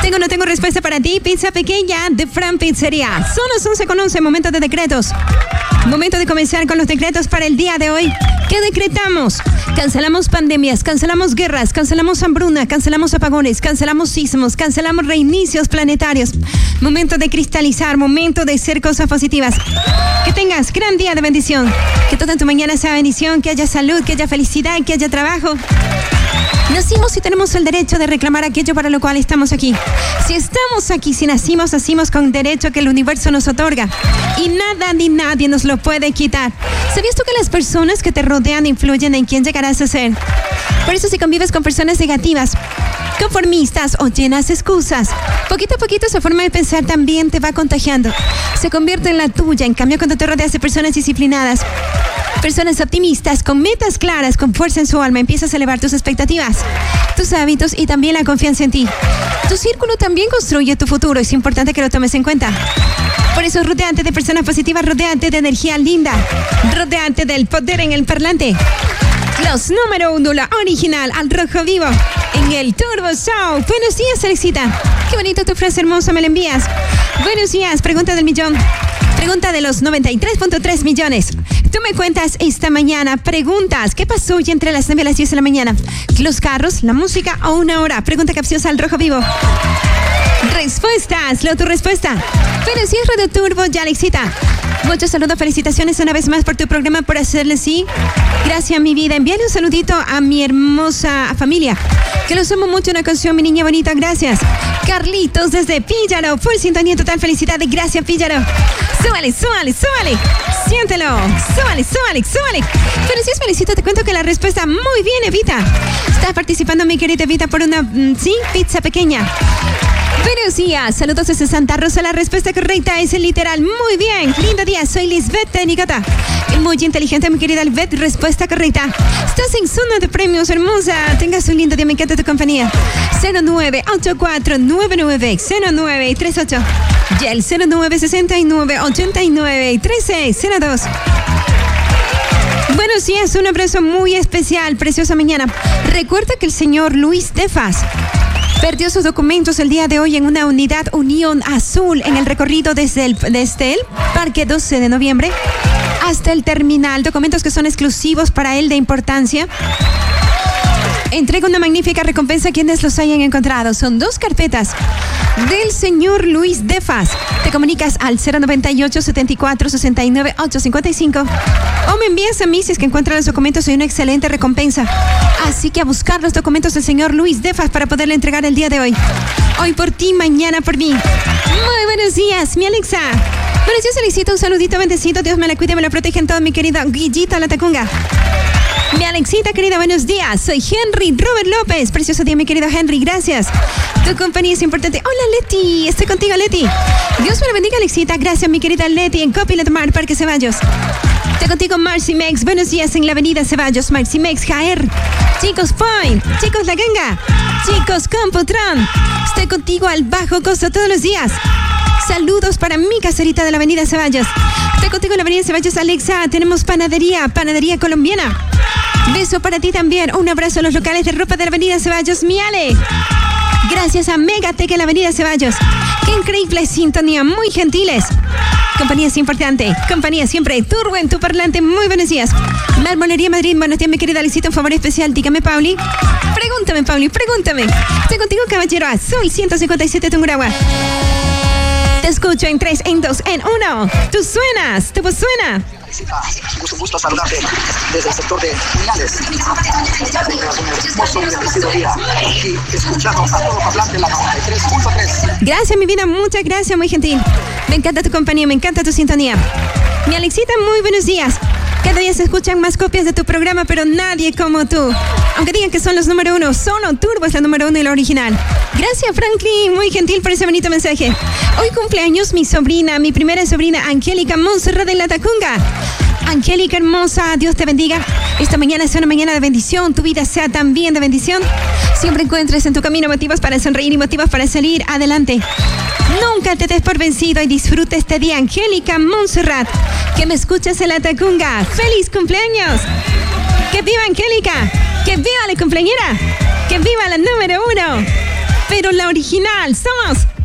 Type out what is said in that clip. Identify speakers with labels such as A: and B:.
A: Tengo no tengo respuesta para ti. Pizza pequeña de Fran Pizzería. Son las 11:11, momento de decretos. Momento de comenzar con los decretos para el día de hoy. ¿Qué decretamos? Cancelamos pandemias, cancelamos guerras, cancelamos hambruna, cancelamos apagones, cancelamos sismos, cancelamos reinicios planetarios. Momento de cristalizar, momento de ser cosas positivas. Que tengas gran día de bendición. Que toda tu mañana sea bendición, que haya salud, que haya felicidad, que haya trabajo. Nacimos y tenemos el derecho de reclamar aquello para lo cual estamos aquí. Si estamos aquí, si nacimos con derecho que el universo nos otorga. Y nada ni nadie nos lo puede quitar. ¿Sabías tú que las personas que te rodean influyen en quién llegarás a ser? Por eso si convives con personas negativas, conformistas o llenas de excusas, poquito a poquito esa forma de pensar también te va contagiando. Se convierte en la tuya. En cambio, cuando te rodeas de personas disciplinadas, personas optimistas, con metas claras, con fuerza en su alma, empiezas a elevar tus expectativas, tus hábitos y también la confianza en ti. Tu círculo también construye tu futuro. Es importante que lo tomes en cuenta. Por eso, rodeante de personas positivas, rodeante de energía linda, rodeante del poder en el parlante. Los número 1, la original, al rojo vivo, en el Turbo Show. Buenos días, Alexita. Qué bonita tu frase hermosa, me la envías. Buenos días, pregunta del millón. Pregunta de los 93.3 millones. Tú me cuentas esta mañana, preguntas, ¿qué pasó hoy entre las 9 y las 10 de la mañana? ¿Los carros, la música o una hora? Pregunta capciosa al rojo vivo. Respuestas, tu respuesta. Buenos días, Radio Turbo, ya Alexita. Muchos saludos, felicitaciones una vez más por tu programa, por hacerle sí. Gracias, mi vida. Envíale un saludito a mi hermosa familia, que los amo mucho. Una canción, mi niña bonita, gracias. Carlitos desde Píllaro, por sintonía total, felicidades, gracias, Píllaro. Súbale, súbale, súbale. Siéntelo. Súbale, súbale, súbale. Pero si es felicito, te cuento que la respuesta muy bien, Evita. Estás participando, mi querida Evita, por una, pizza pequeña. Buenos días, saludos desde Santa Rosa. La respuesta correcta es el literal. Muy bien, lindo día, soy Lisbeth de Nicota. Muy inteligente, mi querida Lisbeth, respuesta correcta. Estás en zona de premios, hermosa. Tengas un lindo día, me encanta tu compañía. 0984990938 y el 0969891302. Buenos días, un abrazo muy especial, preciosa mañana. Recuerda que el señor Luis Defas perdió sus documentos el día de hoy en una unidad Unión Azul en el recorrido desde el Parque 12 de Noviembre hasta el terminal. Documentos que son exclusivos para él de importancia. Entrega una magnífica recompensa a quienes los hayan encontrado. Son 2 carpetas del señor Luis Defas. Te comunicas al 098 74 69 855 o me envías a mí si es que encuentras los documentos. Hay una excelente recompensa. Así que a buscar los documentos del señor Luis Defas para poderle entregar el día de hoy. Hoy por ti, mañana por mí. Muy buenos días, mi Alexa. Buenos días, Alexita. Un saludito bendecido. Dios me la cuide y me la protege en todo, mi querida Guillita La Tacunga. Mi Alexita, querida, buenos días. Soy Henry Robert López. Precioso día, mi querido Henry. Gracias. Tu compañía es importante. Hola, Leti. Estoy contigo, Leti. Dios me la bendiga, Alexita. Gracias, mi querida Leti. En Copilet Mar, Parque Ceballos. Estoy contigo, Marcy Mex. Buenos días en la avenida Ceballos. Marcy Mex, Jaer. Chicos Point. Chicos La Ganga. Chicos Computron. Estoy contigo al bajo costo todos los días. Saludos para mi caserita de la avenida Ceballos. Estoy contigo en la avenida Ceballos, Alexa. Tenemos panadería colombiana. Beso para ti también. Un abrazo a los locales de ropa de la avenida Ceballos, mi Ale. Gracias a Megatec en la avenida Ceballos. Qué increíble sintonía, muy gentiles. Compañía es importante. Compañía siempre. Turbo en tu parlante. Muy buenos días. Marmolería Madrid. Buenos días, mi querida Alicita. Un favor especial. Dígame, Pauli. Pregúntame, Pauli. Pregúntame. Estoy contigo, caballero azul 157 Tungurahua. Te escucho en 3, en 2, en 1. Tú suenas. Tu voz suena.
B: Es un gusto saludarte desde el sector de Unidades. Tengas un hermoso y bendecido día. Y escuchamos a todo hablante en la 93.3.
A: Gracias, mi vida. Muchas gracias, muy gentil. Me encanta tu compañía, me encanta tu sintonía. Mi Alexita, muy buenos días. Cada día se escuchan más copias de tu programa, pero nadie como tú. Aunque digan que son los número 1, solo Turbo es la número 1 y la original. Gracias, Franklin, muy gentil por ese bonito mensaje. Hoy cumpleaños mi sobrina, mi primera sobrina, Angélica Montserrat de La Tacunga. Angélica hermosa, Dios te bendiga. Esta mañana sea una mañana de bendición, tu vida sea también de bendición. Siempre encuentres en tu camino motivos para sonreír y motivos para salir adelante. Nunca te des por vencido y disfruta este día, Angélica Montserrat, que me escuchas en La Tacunga. ¡Feliz cumpleaños! ¡Que viva Angélica! ¡Que viva la cumpleañera! ¡Que viva la número 1! pero la original. Somos